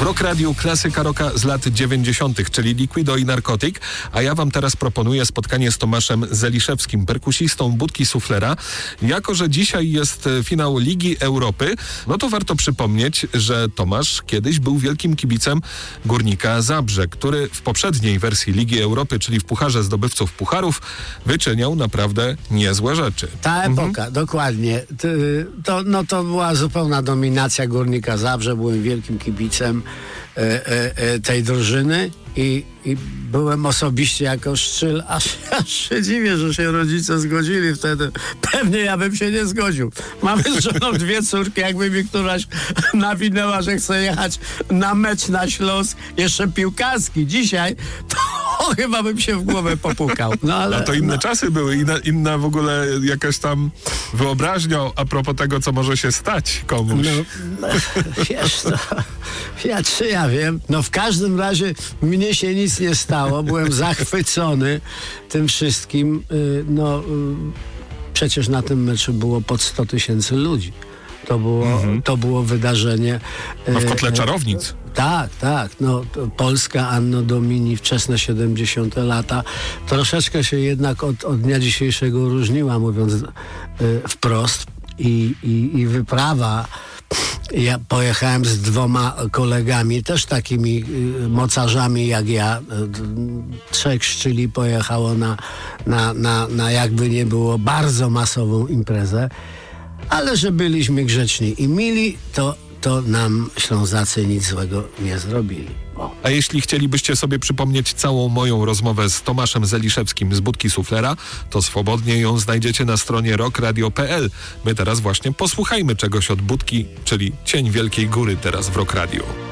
Rock Radio klasyka rocka z lat 90., czyli Liquido i Narcotic, a ja wam teraz proponuję spotkanie z Tomaszem Zeliszewskim, perkusistą Budki Suflera. Jako że dzisiaj jest finał Ligi Europy, no to warto przypomnieć, że Tomasz kiedyś był wielkim kibicem Górnika Zabrze, który w poprzedniej wersji Ligi Europy, czyli w Pucharze Zdobywców Pucharów, wyczyniał naprawdę niezłe rzeczy. Ta epoka, dokładnie. To była zupełna dominacja Górnika Zabrze. Byłem wielkim kibicem tej drużyny i byłem osobiście jako Szczyl, aż się dziwię, że się rodzice zgodzili wtedy. Pewnie ja bym się nie zgodził. Mamy z żoną 2 córki, jakby mi któraś nawinęła, że chce jechać na mecz na Śląsk, jeszcze piłkarski. Dzisiaj to chyba bym się w głowę popukał. No, ale, a to inne czasy były, inna w ogóle jakaś tam wyobraźnia a propos tego, co może się stać komuś. No, wiesz, ja wiem. No w każdym razie mnie się nic nie stało. Byłem zachwycony tym wszystkim. Przecież na tym meczu było pod 100 000 ludzi. To było wydarzenie. No w kotle czarownic. Tak. Polska Anno Domini, wczesne 70. lata. Troszeczkę się jednak od dnia dzisiejszego różniła, mówiąc wprost. I wyprawa. Ja pojechałem z 2 kolegami, też takimi mocarzami jak ja. 3 Szczyli pojechało na jakby nie było bardzo masową imprezę, ale że byliśmy grzeczni i mili, to nam Ślązacy nic złego nie zrobili. A jeśli chcielibyście sobie przypomnieć całą moją rozmowę z Tomaszem Zeliszewskim z Budki Suflera, to swobodnie ją znajdziecie na stronie rockradio.pl. My teraz właśnie posłuchajmy czegoś od Budki, czyli Cień Wielkiej Góry teraz w Rock Radio.